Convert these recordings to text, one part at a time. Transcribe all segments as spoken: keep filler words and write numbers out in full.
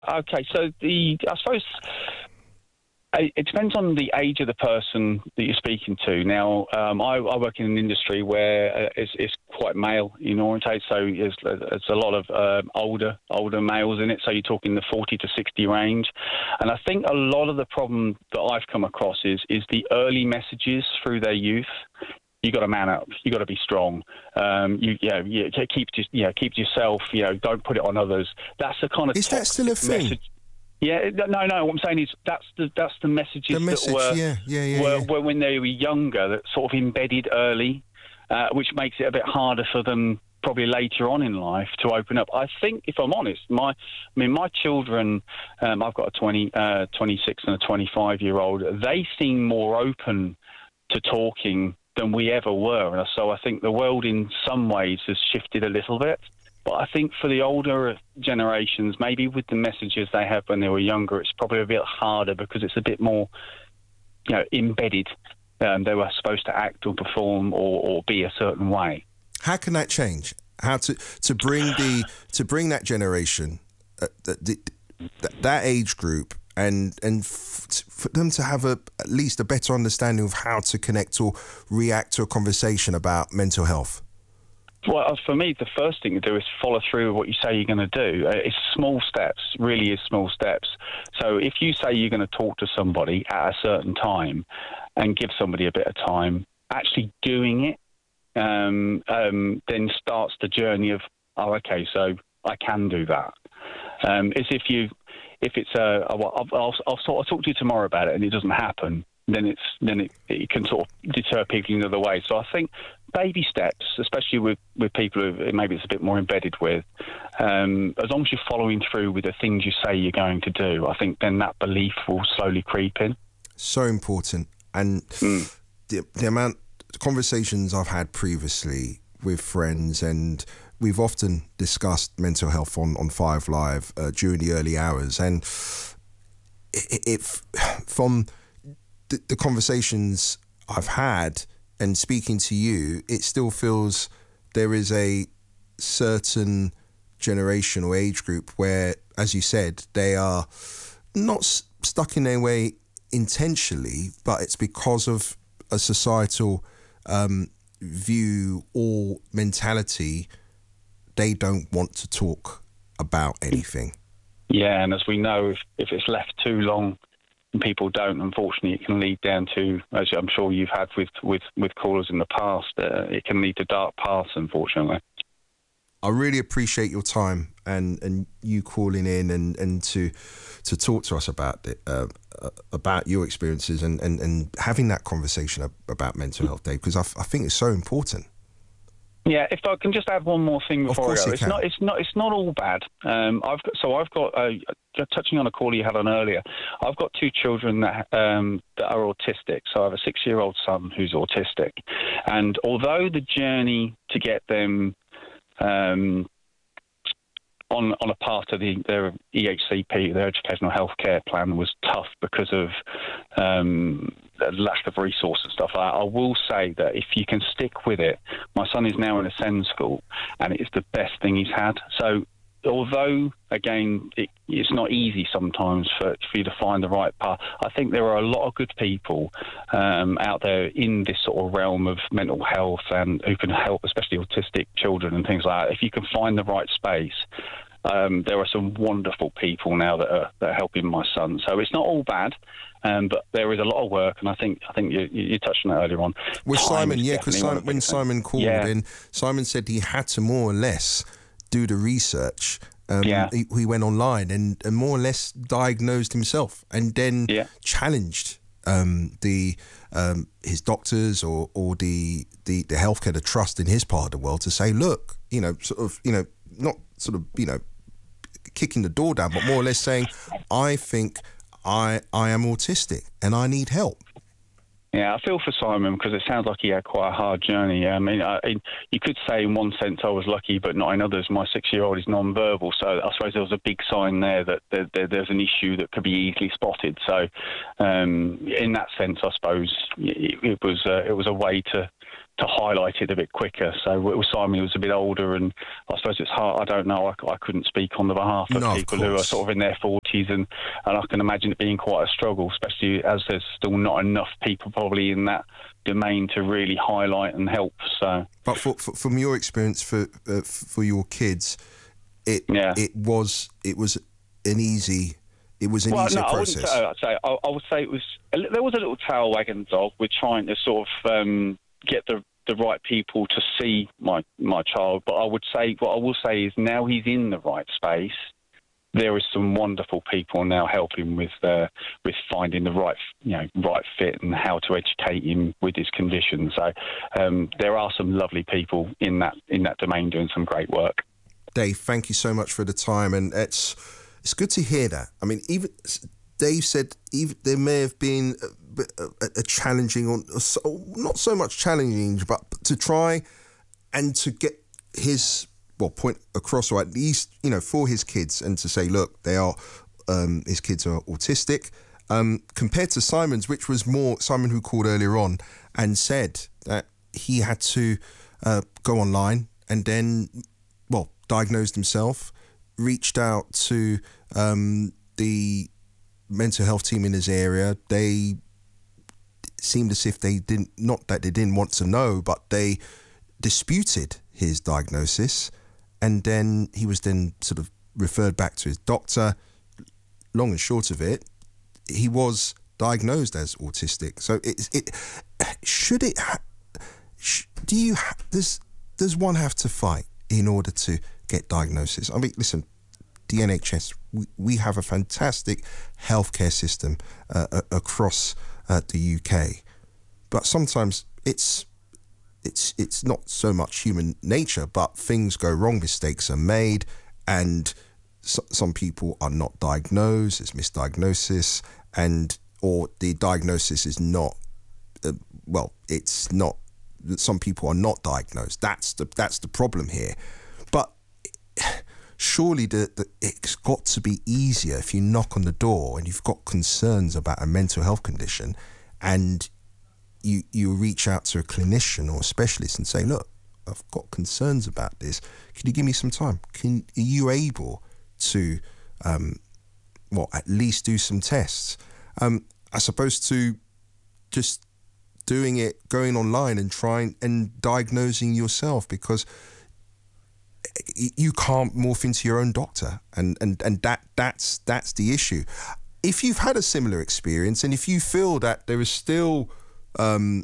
Okay, so the I suppose it depends on the age of the person that you're speaking to. Now, um, I, I work in an industry where uh, it's, it's quite male in orientate, so there's, there's a lot of um, older older males in it. So you're talking the forty to sixty range, and I think a lot of the problem that I've come across is is the early messages through their youth. You got to man up. You got to be strong. Um, you, yeah, yeah, keep just, yeah, keep to yourself. You know, don't put it on others. That's the kind of is that still a thing? Message. Yeah, no, no. What I'm saying is that's the that's the messages the message, that were, yeah, yeah, yeah, were, yeah. were when they were younger, that sort of embedded early, uh, which makes it a bit harder for them probably later on in life to open up. I think, if I'm honest, my I mean my children, um, I've got a twenty, uh, twenty-six and a twenty-five year old. They seem more open to talking than we ever were, and so I think the world in some ways has shifted a little bit. But I think for the older generations, maybe with the messages they have when they were younger, it's probably a bit harder because it's a bit more, you know, embedded. Um, they were supposed to act or perform or, or be a certain way. How can that change? How to to bring the to bring that generation, uh, the, the, that age group, and and f- for them to have a at least a better understanding of how to connect or react to a conversation about mental health? Well, for me, the first thing to do is follow through with what you say you're going to do. Uh, it's small steps, really is small steps. So if you say you're going to talk to somebody at a certain time and give somebody a bit of time, actually doing it um, um, then starts the journey of, oh, okay, so I can do that. Um, it's if you, if it's a, a well, I'll, I'll, I'll, sort, I'll talk to you tomorrow about it and it doesn't happen, then it's then it, it can sort of deter people in another way. So I think baby steps, especially with, with people who maybe it's a bit more embedded with, um, as long as you're following through with the things you say you're going to do, I think then that belief will slowly creep in. So important. And mm. the, the amount of conversations I've had previously with friends, and we've often discussed mental health on, on Five Live uh, during the early hours. And it, it from the, the conversations I've had and speaking to you, it still feels there is a certain generation or age group where, as you said, they are not s- stuck in their way intentionally, but it's because of a societal um, view or mentality. They don't want to talk about anything. Yeah, and as we know, if, if it's left too long and people don't, unfortunately, it can lead down to, as I'm sure you've had with, with, with callers in the past, uh, it can lead to dark paths, unfortunately. I really appreciate your time and, and you calling in and, and to to talk to us about it, uh, about your experiences and, and, and having that conversation about mental health, Dave, because I, I think it's so important. Yeah, if I can just add one more thing before I go, it's can. not, it's not, it's not all bad. Um, I've got, so I've got, uh, touching on a call you had on earlier, I've got two children that um, that are autistic. So I have a six-year-old son who's autistic, and although the journey to get them um, on on a path to the, their E H C P, their Educational Healthcare Plan, was tough because of um, the lack of resource and stuff like that, I will say that if you can stick with it, my son is now in a SEND school, and it's the best thing he's had. So although, again, it, it's not easy sometimes for, for you to find the right path, I think there are a lot of good people um, out there in this sort of realm of mental health and who can help, especially autistic children and things like that. If you can find the right space, um, there are some wonderful people now that are, that are helping my son. So it's not all bad, um, but there is a lot of work, and I think I think you, you touched on it earlier on. With Time Simon, yeah, because Simon, when Simon called yeah. in, Simon said he had to more or less do the research. Um, yeah. he, he went online and, and more or less diagnosed himself, and then yeah. challenged um, the um, his doctors or or the, the the healthcare, the trust in his part of the world to say, look, you know, sort of, you know, not sort of, you know, kicking the door down, but more or less saying, I think I I am autistic and I need help. Yeah, I feel for Simon because it sounds like he had quite a hard journey. I mean, I, you could say in one sense I was lucky, but not in others. My six-year-old is non-verbal, so I suppose there was a big sign there that there, there, there's an issue that could be easily spotted. So, um, in that sense, I suppose it, it was uh, it was a way to to highlight it a bit quicker. So with Simon, he was a bit older, and I suppose it's hard. I don't know. I, I couldn't speak on the behalf of no, people of who are sort of in their forties, and, and I can imagine it being quite a struggle, especially as there's still not enough people probably in that domain to really highlight and help. So, but for, for, from your experience for uh, for your kids, it yeah. it was it was an easy. It was an well, easier no, process. I wouldn't say. I'd say I, I would say it was. A, there was a little tail wagging dog. We're trying to sort of um, get the the right people to see my my child. But I would say what I will say is now he's in the right space. There is some wonderful people now helping with uh, with finding the right you know right fit and how to educate him with his condition. So um, there are some lovely people in that in that domain doing some great work. Dave, thank you so much for the time, and it's. It's good to hear that. I mean, even Dave said even there may have been a, a, a challenging, or not so much challenging, but to try and to get his well point across, or at least you know for his kids, and to say, look, they are um, his kids are autistic, um, compared to Simon's, which was more Simon who called earlier on and said that he had to uh, go online and then well diagnosed himself. Reached out to um, the mental health team in his area. They seemed as if they didn't, not that they didn't want to know, but they disputed his diagnosis. And then he was then sort of referred back to his doctor. Long and short of it, he was diagnosed as autistic. So it, it should it, do you, does, does one have to fight in order to get diagnosis? I mean, listen, the N H S, we, we have a fantastic healthcare system uh, across uh, the U K, but sometimes it's it's it's not so much human nature, but things go wrong, mistakes are made, and so, some people are not diagnosed, it's misdiagnosis, and or the diagnosis is not uh, well, it's not. Some people are not diagnosed. That's the that's the problem here. But surely the, the, it's got to be easier if you knock on the door and you've got concerns about a mental health condition, and you you reach out to a clinician or a specialist and say, look, I've got concerns about this. Can you give me some time? Can are you able to, um, well, at least do some tests? Um, as opposed to just doing it, going online and trying and diagnosing yourself, because you can't morph into your own doctor, and and and that that's that's the issue. If you've had a similar experience, and if you feel that there is still um,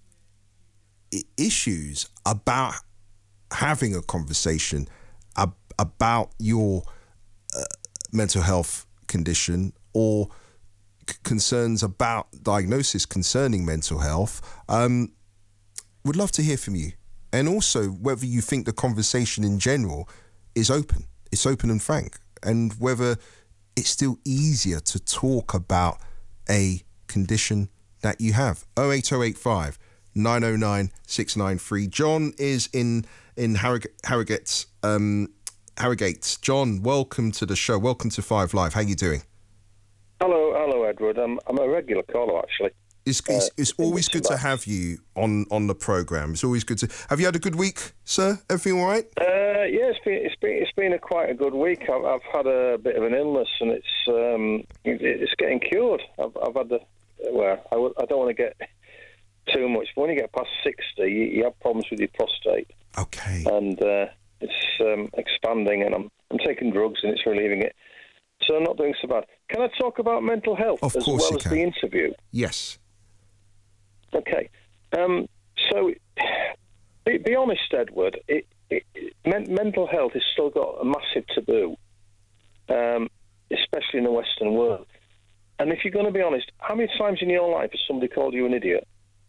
issues about having a conversation ab- about your uh, mental health condition, or c- concerns about diagnosis concerning mental health, um, would love to hear from you. And also whether you think the conversation in general is open, it's open and frank, and whether it's still easier to talk about a condition that you have. oh eight oh eight five, nine oh nine, six nine three. John is in in Harrogate, Harrogate, um, Harrogate. John, welcome to the show. Welcome to Five Live. How you doing? Hello, hello, Edward. I'm I'm a regular caller, actually. It's, it's, uh, it's always good to have you on, on the programme. It's always good to... Have you had a good week, sir? Everything all right? Uh, yeah, it's been it's been it's been a quite a good week. I've, I've had a bit of an illness, and it's um, it, it's getting cured. I've, I've had the well, I, w- I don't want to get too much. But when you get past sixty, you, you have problems with your prostate. Okay. And uh, it's um, expanding, and I'm I'm taking drugs, and it's relieving it. So I'm not doing so bad. Can I talk about mental health of as course well you as can. the interview? Yes. Okay. Um, so, be, be honest, Edward, it, it, men, mental health has still got a massive taboo, um, especially in the Western world. And if you're going to be honest, how many times in your life has somebody called you an idiot?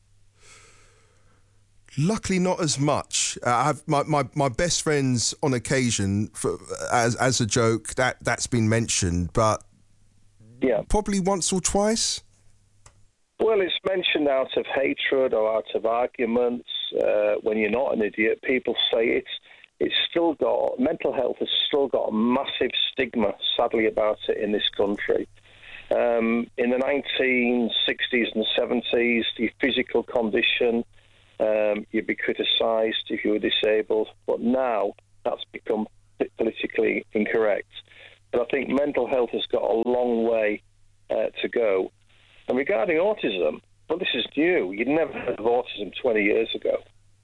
Luckily, not as much. Uh, I've, my, my, my best friends, on occasion, for, as as a joke, that, that's been mentioned, but yeah, probably once or twice. Well, it's mentioned out of hatred or out of arguments. Uh, when you're not an idiot, people say it's it's still got, mental health has still got a massive stigma, sadly, about it in this country. Um, in the nineteen sixties and seventies, the physical condition Um, you'd be criticised if you were disabled, but now that's become politically incorrect. And I think mental health has got a long way uh, to go. And regarding autism, well, this is new. You'd never heard of autism twenty years ago.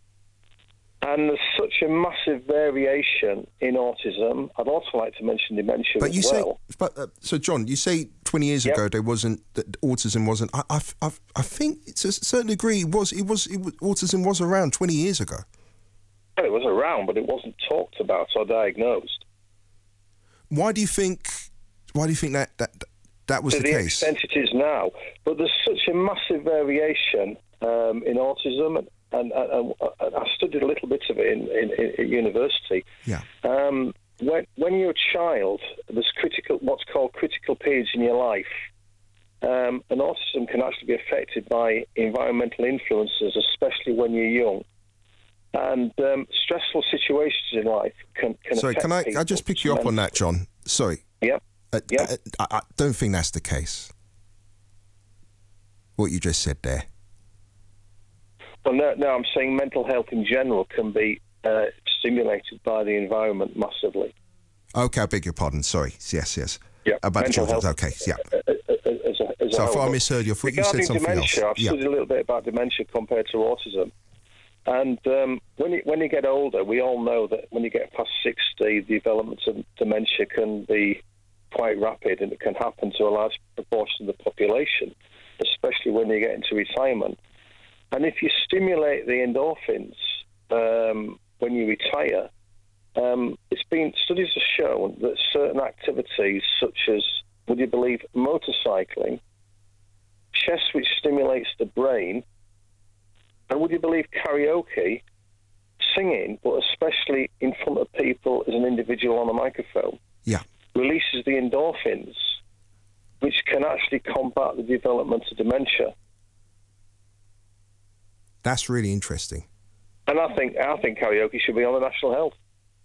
And there's such a massive variation in autism. I'd also like to mention dementia but as you well. Say, but uh, so, John, you say twenty years Yep. ago there wasn't that autism wasn't. I, I, I, I think to a certain degree it was. It was. It was autism was around twenty years ago. Well, it was around, but it wasn't talked about or diagnosed. Why do you think? Why do you think that that that was To the, the case? extent it is now. But there's such a massive variation um, in autism, and, and, and, and I studied a little bit of it in, in, in at university. Yeah. Um, when when you're a child, there's critical what's called critical periods in your life. Um, and autism can actually be affected by environmental influences, especially when you're young. And um, stressful situations in life can, can Sorry, affect can I? people I just pick you up on that, John. Sorry. Yep. Uh, Yep. I, I don't think that's the case. What you just said there. Well, no, no, I'm saying mental health in general can be uh, stimulated by the environment massively. Okay, I beg your pardon. Sorry. Yes, yes. Yeah. About mental children. health, Okay. Yeah. uh, uh, uh, As a, as So a if whole. I misheard you, I thought you said Regarding something dementia, else. I've Yeah. studied a little bit about dementia compared to autism. And um, when you when you get older, we all know that when you get past sixty, the development of dementia can be quite rapid, and it can happen to a large proportion of the population, especially when you get into retirement. And if you stimulate the endorphins um, when you retire, um, it's been studies have shown that certain activities, such as, would you believe, motorcycling, chess, which stimulates the brain, and would you believe karaoke, singing, but especially in front of people as an individual on a microphone, Yeah. releases the endorphins, which can actually combat the development of dementia. That's really interesting. And I think I think karaoke should be on the national health.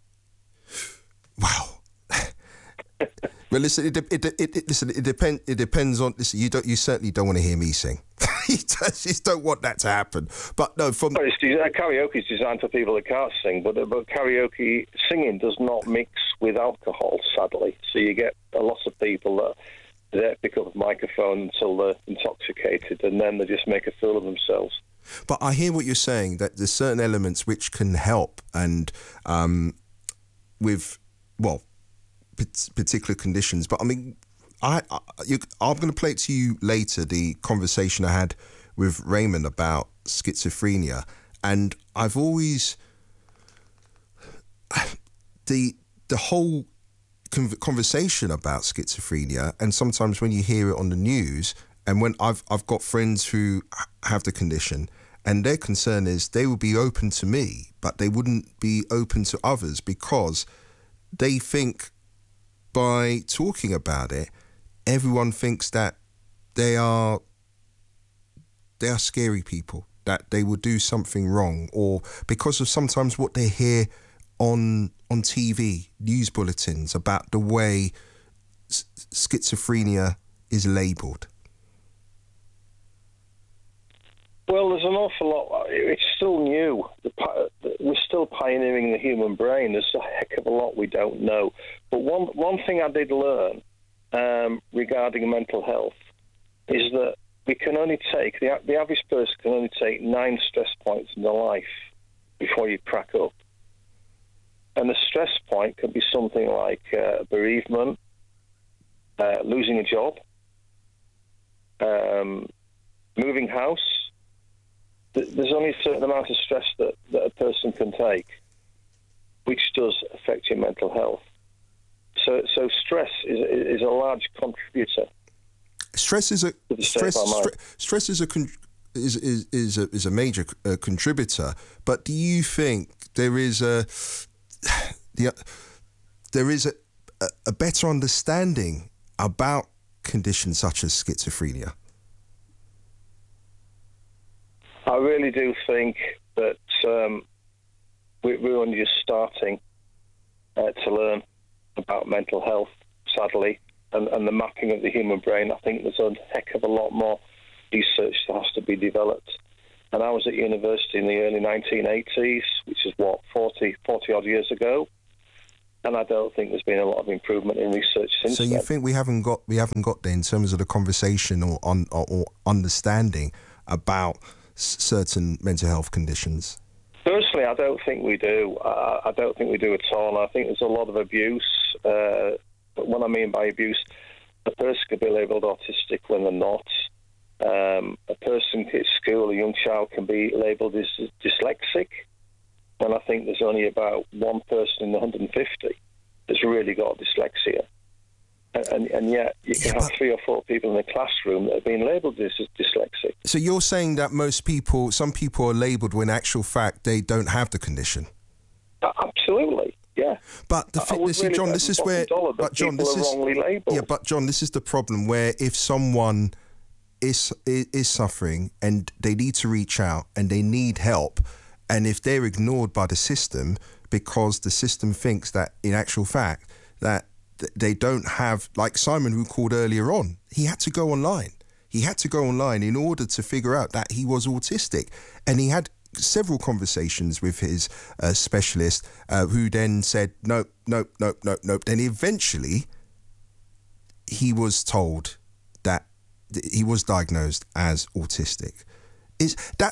Wow. Well, listen. It, it, it, it listen. It depends. It depends on. Listen, you don't. You certainly don't want to hear me sing. You just, just don't want that to happen. But no, from Well, it's designed, karaoke is designed for people that can't sing, but, but karaoke singing does not mix with alcohol, sadly. So you get a lot of people that they pick up a microphone until they're intoxicated, and then they just make a fool of themselves. But I hear what you're saying, that there's certain elements which can help, and um, with, well, p- particular conditions. But I mean, I, I you, I'm going to play it to you later, the conversation I had with Raymond about schizophrenia. And I've always, the the whole con- conversation about schizophrenia, and sometimes when you hear it on the news, and when I've I've got friends who have the condition, and their concern is they would be open to me, but they wouldn't be open to others because they think by talking about it, everyone thinks that they are they are scary people, that they will do something wrong, or because of sometimes what they hear on on T V, news bulletins about the way s- schizophrenia is labelled. Well, there's an awful lot. It's still new. The, we're still pioneering the human brain. There's a heck of a lot we don't know. But one one thing I did learn um, regarding mental health is that we can only take, the, the average person can only take nine stress points in their life before you crack up. And the stress point can be something like uh, bereavement, uh, losing a job, um, moving house. There's only a certain amount of stress that, that a person can take, which does affect your mental health. So, so stress is is a large contributor. Stress is a stress. Stre- stress is a con- is is is a is a major uh, contributor. But do you think there is a the there is a, a a better understanding about conditions such as schizophrenia? I really do think that um, we, we're only just starting uh, to learn about mental health, sadly, and, and the mapping of the human brain. I think there's a heck of a lot more research that has to be developed. and I was at university in the early nineteen eighties, which is what, forty, forty odd years ago. And I don't think there's been a lot of improvement in research since So you then. think we haven't got we haven't got there in terms of the conversation or on or, or understanding about s- certain mental health conditions? Personally, I don't think we do. I, I don't think we do at all. And I think there's a lot of abuse. Uh, but what I mean by abuse, a person could be labelled autistic when they're not. Um, a person at school, a young child, can be labelled as dyslexic. And I think there's only about one person in one hundred fifty that's really got dyslexia. And, and, and yet you can Yeah, have three or four people in the classroom that have been labelled as dyslexic. So you're saying that most people, some people are labelled when in actual fact they don't have the condition? Uh, absolutely, yeah. But the I thing, would this is really John. bet This is bottom where, dollar that but John, people this are is wrongly labelled. yeah, but John, this is the problem where if someone is, is is suffering and they need to reach out and they need help, and if they're ignored by the system because the system thinks that in actual fact that th- they don't have, like Simon who called earlier on, he had to go online. He had to go online in order to figure out that he was autistic, and he had several conversations with his uh, specialist, uh, who then said, nope, nope, nope, nope, nope. Then eventually he was told that th- he was diagnosed as autistic. Is that